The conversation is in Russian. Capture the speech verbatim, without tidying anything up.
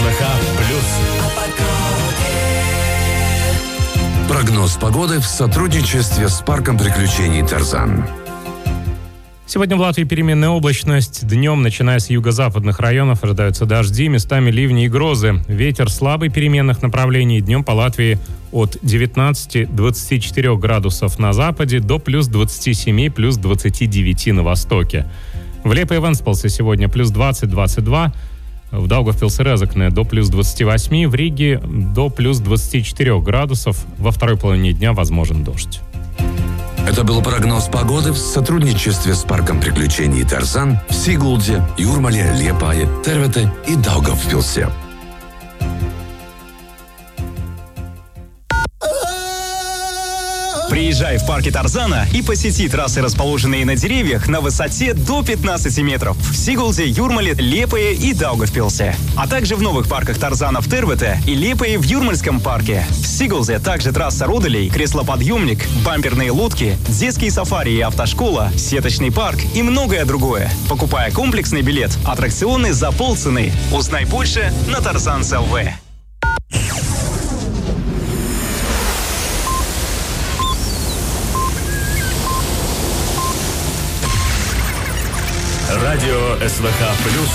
СВХ плюс. Прогноз погоды в сотрудничестве с парком приключений «Тарзан». Сегодня в Латвии переменная облачность. Днем, начиная с юго-западных районов, ожидаются дожди, местами ливни и грозы. Ветер слабый переменных направлений. Днем по Латвии от девятнадцати двадцати четырёх градусов на западе до плюс двадцати семи, плюс двадцати девяти на востоке. В Лепе и Венспилсе сегодня плюс двадцать - двадцать два. В Даугавпилсе и Резекне до плюс двадцати восьми. В Риге до плюс двадцати четырёх градусов. Во второй половине дня возможен дождь. Это был прогноз погоды в сотрудничестве с парком приключений «Тарзан» в Сигулде, Юрмале, Лиепае, Тервете и Даугавпилсе. Приезжай в парке Тарзана и посети трассы, расположенные на деревьях на высоте до пятнадцати метров в Сигулде, Юрмале, Лиепае и Даугавпилсе. А также в новых парках Тарзана в Тервете и Лиепае в Юрмальском парке. В Сигулде также трасса Руделей, креслоподъемник, бамперные лодки, детские сафари и автошкола, сеточный парк и многое другое. Покупая комплексный билет, аттракционы за полцены. Узнай больше на Тарзан точка эл ви. Радио СВХ плюс.